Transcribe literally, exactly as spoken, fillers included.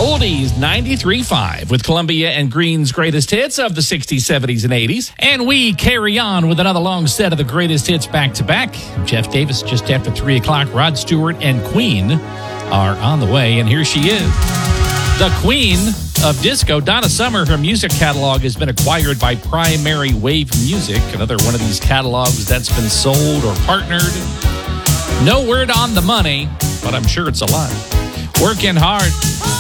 Oldies ninety-three point five with Columbia and Green's greatest hits of the sixties, seventies, and eighties. And we carry on with another long set of the greatest hits back to back. Jeff Davis just after three o'clock. Rod Stewart and Queen are on the way. And here she is, the Queen of Disco, Donna Summer. Her music catalog has been acquired by Primary Wave Music, another one of these catalogs that's been sold or partnered. No word on the money, but I'm sure it's a lot. Working hard.